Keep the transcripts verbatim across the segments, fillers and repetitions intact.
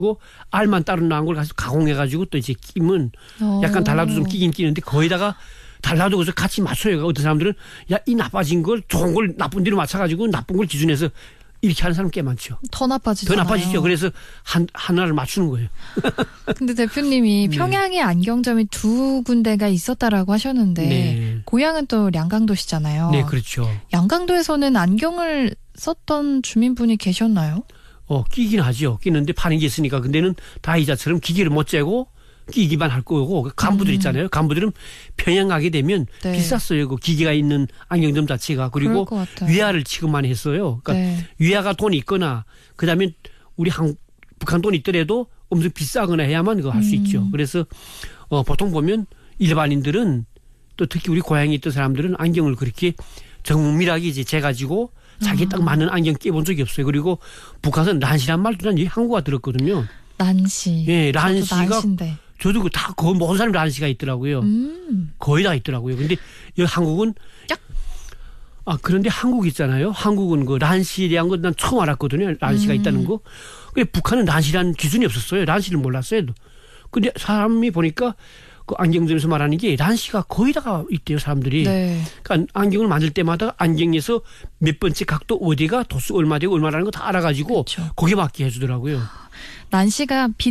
알만 따로 나온 걸 가서 가공해가지고 또 이제 끼면 약간 달라도 좀 끼긴 끼는데 거기다가 달라도 그래서 같이 맞춰요. 어떤 사람들은 야, 이 나빠진 걸 좋은 걸 나쁜 대로 맞춰가지고 나쁜 걸 기준해서 이렇게 하는 사람 꽤 많죠. 더 나빠지잖아요. 더 나빠지죠. 그래서 한, 하나를 맞추는 거예요. 근데 대표님이 네. 평양에 안경점이 두 군데가 있었다라고 하셨는데 네. 고향은 또 량강도시잖아요. 네, 그렇죠. 양강도에서는 안경을 썼던 주민분이 계셨나요? 어, 끼긴 하죠. 끼는데 파는 게 있으니까. 근데는 다 이자처럼 기계를 못 재고 끼기만 할 거고 간부들 있잖아요. 간부들은 평양 가게 되면 네. 비쌌어요. 그 기계가 있는 안경점 자체가. 그리고 그럴 것 같아요. 위아를 취급만 했어요. 그러니까 네. 위아가 돈이 있거나 그다음에 우리 한, 북한 돈이 있더라도 엄청 비싸거나 해야만 그거 할 수 음. 있죠. 그래서 어, 보통 보면 일반인들은 또 특히 우리 고향에 있던 사람들은 안경을 그렇게 정밀하게 이제 재가지고 자기에 딱 맞는 안경 끼본 적이 없어요. 그리고 북한에서 란시란 말도 난 한국어 들었거든요. 난시. 예, 란시가 난시인데. 저도 다 거의 모든 사람 란시가 있더라고요. 음. 거의 다 있더라고요. 근데 여기 한국은 짝. 아 그런데 한국 있잖아요. 한국은 그 란시라는 건 난 처음 알았거든요. 란시가 음. 있다는 거. 근데 북한은 란시라는 기준이 없었어요. 란시를 몰랐어요. 근데 사람이 보니까 그 안경점에서 말하는 게 란시가 거의 다가 있대요. 사람들이. 네. 그러니까 안경을 만들 때마다 안경에서 몇 번째 각도 어디가 도수 얼마 되고 얼마라는 거 다 알아가지고 그렇죠. 거기에 맞게 해주더라고요. 난시가 네.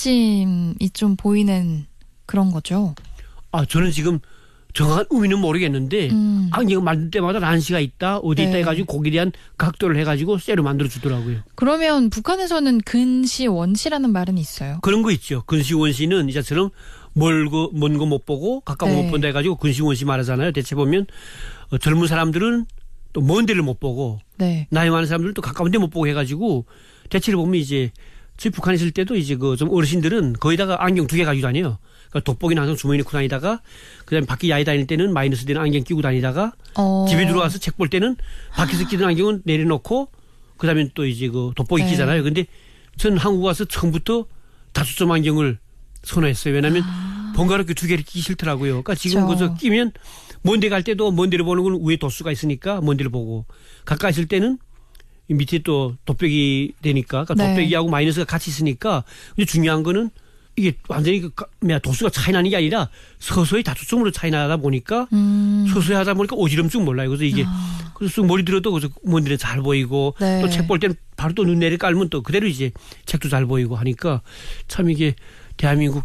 빛번짐이 좀 보이는 그런 거죠. 아 저는 지금 정확한 의미는 모르겠는데 음. 안경 만들 때마다 란시가 있다 어디 있다 네. 해가지고 거기에 대한 각도를 해가지고 쇠로 만들어 주더라고요. 그러면 북한에서는 근시 원시라는 말은 있어요. 그런 거 있죠. 근시 원시는 이자처럼 멀고 먼 거 못 보고 가까운 거 네. 못 본다 해가지고 근시 원시 말하잖아요. 대체 보면 어, 젊은 사람들은 또 먼 데를 못 보고 네. 나이 많은 사람들은 또 가까운 데 못 보고 해가지고 대체를 보면 이제 저희 북한에 있을 때도 이제 그 좀 어르신들은 거의다가 안경 두 개 가지고 다녀요. 그러니까 돋보기는 항상 주머니에 넣고 다니다가 그다음에 밖에 야외 다닐 때는 마이너스 되는 안경 끼고 다니다가 어. 집에 들어와서 책 볼 때는 밖에서 끼는 안경은 내려놓고 그다음에 또 이제 그 돋보기 네. 끼잖아요. 근데 전 한국 와서 처음부터 다초점 안경을 선호했어요. 왜냐하면 아. 번거롭게 두 개를 끼기 싫더라고요. 그러니까 지금 그렇죠. 거기서 끼면 먼 데 갈 때도 먼 데를 보는 건 위에 도수가 있으니까 먼 데를 보고 가까이 있을 때는 밑에 또 돋보기 되니까 그러니까 네. 돋보기하고 마이너스가 같이 있으니까 근데 중요한 거는 이게 완전히 그 뭐야 도수가 차이 나는 게 아니라 서서히 다초점으로 차이 나다 보니까 음. 서서히 하다 보니까 오지럼증 몰라요. 그래서 이게 아. 그래서 쑥 머리 들어도 그래서 먼 데는 잘 보이고 네. 또 책 볼 때는 바로 또 눈 내리 깔면 또 그대로 이제 책도 잘 보이고 하니까 참 이게 대한민국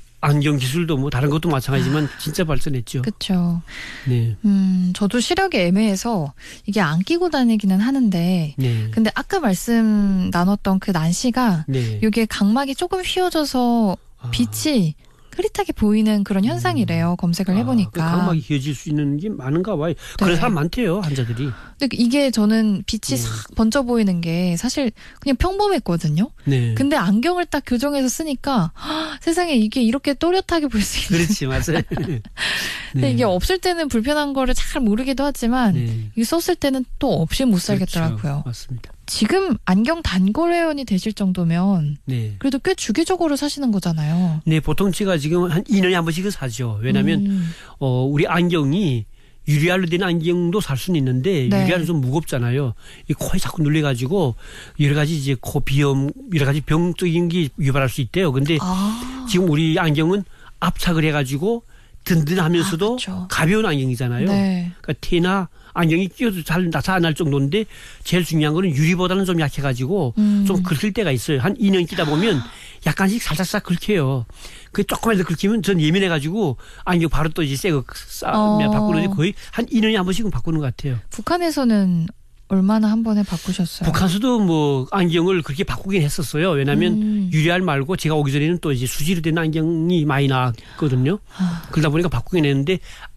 안경 기술도 뭐 다른 것도 마찬가지지만 진짜 발전했죠. 그렇죠. 네. 음, 저도 시력이 애매해서 이게 안 끼고 다니기는 하는데 네. 근데 아까 말씀 나눴던 그 난시가 네. 이게 각막이 조금 휘어져서 아. 빛이 흐릿하게 보이는 그런 현상이래요. 검색을 해보니까. 아, 그 각막이 휘어질 수 있는 게 많은가 봐요. 그런 네. 사람 많대요, 환자들이. 근데 이게 저는 빛이 네. 싹 번져 보이는 게 사실 그냥 평범했거든요. 네. 근데 안경을 딱 교정해서 쓰니까 헉, 세상에 이게 이렇게 또렷하게 보일 수 있는. 그렇지, 맞아요. 네. 근데 이게 없을 때는 불편한 거를 잘 모르기도 하지만 네. 이게 썼을 때는 또 없이 못 살겠더라고요. 그렇죠. 맞습니다. 지금 안경 단골 회원이 되실 정도면 네. 그래도 꽤 주기적으로 사시는 거잖아요. 네, 보통 제가 지금 한 이 년에 한 번씩은 사죠. 왜냐하면 음. 어, 우리 안경이 유리알로 된 안경도 살 수는 있는데 네. 유리알은 좀 무겁잖아요. 이 코에 자꾸 눌려가지고 여러 가지 이제 코 비염 여러 가지 병적인 게 유발할 수 있대요. 근데 아. 지금 우리 안경은 압착을 해가지고 든든하면서도 아, 그렇죠. 가벼운 안경이잖아요. 네. 그러니까 티나 안경이 끼어도 잘 나타날 정도인데 제일 중요한 거는 유리보다는 좀 약해가지고 음. 좀 긁힐 때가 있어요. 한 이 년 끼다 보면 약간씩 살짝살 긁혀요. 그 조금만 더 긁히면 전 예민해가지고 안경 바로 또 이제 새거 어. 바꾸는데 거의 한 이 년에 한 번씩은 바꾸는 것 같아요. 북한에서는 얼마나 한 번에 바꾸셨어요? 북한에서도 뭐 안경을 그렇게 바꾸긴 했었어요. 왜냐하면 음. 유리알 말고 제가 오기 전에는 또 이제 수지로 된 안경이 많이 나왔거든요. 아. 그러다 보니까 바꾸긴 했는데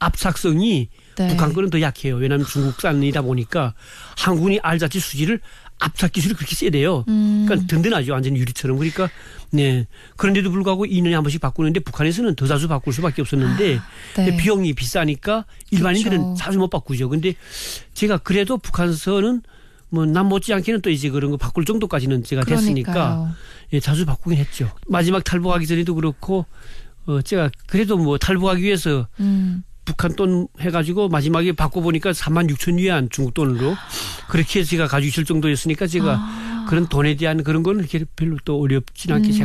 압착성이 네. 북한 거는 더 약해요. 왜냐하면 중국산이다 보니까 한국이 알 자체 수지를 압착 기술이 그렇게 세대요. 음. 그러니까 든든하죠. 완전히 유리처럼. 그러니까 네. 그런데도 불구하고 이 년에 한 번씩 바꾸는데 북한에서는 더 자주 바꿀 수밖에 없었는데 네. 비용이 비싸니까 일반인들은 그렇죠. 자주 못 바꾸죠. 근데 제가 그래도 북한에서는 뭐 남 못지않게는 또 이제 그런 거 바꿀 정도까지는 제가 됐으니까 그러니까요. 예, 자주 바꾸긴 했죠. 마지막 탈북하기 전에도 그렇고 어, 제가 그래도 뭐 탈북하기 위해서 음. 북한 돈 해가지고 마지막에 바꿔보니까 삼만 육천 위안 중국 돈으로 그렇게 제가 가지고 있을 정도였으니까 제가 아. 그런 돈에 대한 그런 거는 이렇게 별로 또 어렵진 않게 음.